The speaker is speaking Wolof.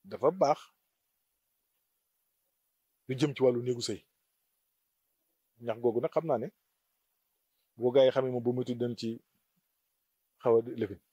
dafa baax lu jëm ci wàllu néegu sëy ñax googu nag xam naa ne boo gaa yi xamee moom bu muti dañ ci xaw a lëfin